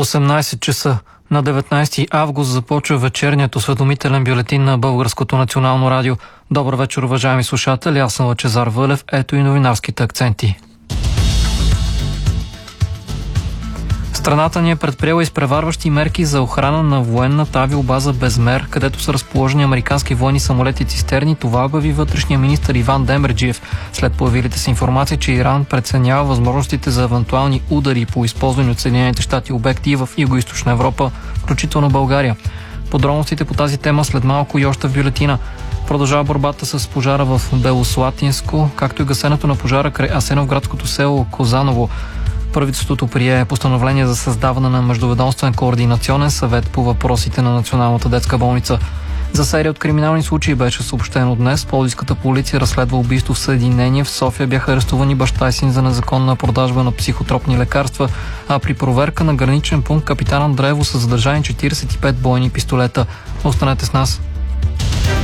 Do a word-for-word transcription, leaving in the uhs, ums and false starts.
осемнайсет часа на деветнайсети август започва вечерният осведомителен бюлетин на Българското национално радио. Добър вечер, уважаеми слушатели, аз съм Лъчезар Вълев. Ето и новинарските акценти. Страната ни е предприела изпреварващи мерки за охрана на военната авиобаза Безмер, където са разположени американски военни самолети цистерни. Това обяви вътрешния министър Иван Демерджиев след появилите се информации, че Иран преценява възможностите за евентуални удари по използвани от Съединените щати обекти в Югоизточна Европа, включително България. Подробностите по тази тема след малко и още в бюлетина. Продължава борбата с пожара в Белослатинско, както и гасенето на пожара край Асеновградското село Козаново. Правителството прие постановление за създаване на междуведомствен координационен съвет по въпросите на Националната детска болница. За серия от криминални случаи беше съобщено днес. Пловдивската полиция разследва убийство в Съединение. В София бяха арестувани баща и син за незаконна продажба на психотропни лекарства, а при проверка на граничен пункт Капитан Андреево са задържани четирийсет и пет бойни пистолета. Останете с нас.